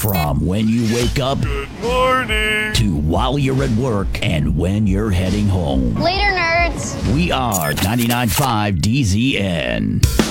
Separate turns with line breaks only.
From when you wake up
Good morning.
to while you're at work and when you're heading home.
Later, nerds.
We are 99.5 DZN.